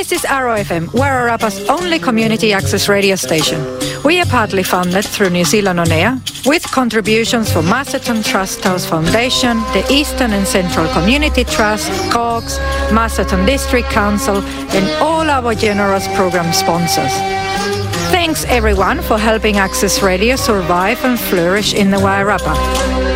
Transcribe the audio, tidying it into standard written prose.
This is Arrow FM, Wairarapa's only community access radio station. We are partly funded through New Zealand On Air, with contributions from Masterton Trust House Foundation, the Eastern and Central Community Trust, COGS, Masterton District Council, and all our generous program sponsors. Thanks everyone for helping Access Radio survive and flourish in the Wairarapa.